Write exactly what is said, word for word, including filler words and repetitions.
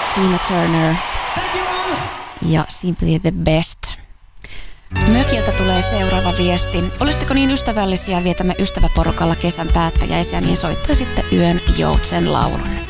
Tina Turner ja Simply the Best. Mökiltä tulee seuraava viesti. Olisitteko niin ystävällisiä, vietämme ystäväporukalla kesän päättäjäisiä, niin soittaisitte Yön joutsen laulun.